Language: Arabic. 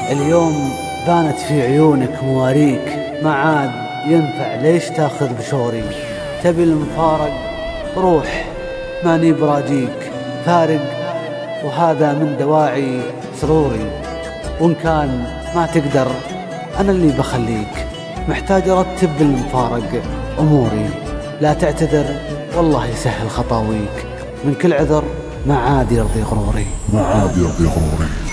اليوم بانت في عيونك مواريك، ما عاد ينفع ليش تاخذ بشوري. تبي المفارق روح، ماني براجيك، فارق وهذا من دواعي سروري. وإن كان ما تقدر أنا اللي بخليك، محتاج أرتب بالمفارق أموري. لا تعتذر والله يسهل خطاويك، من كل عذر ما عاد يرضي غروري.